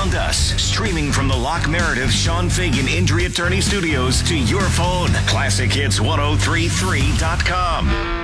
around us. Streaming from the Locke Meredith Sean Fagan Injury Attorney Studios to your phone. ClassicHits1033.com.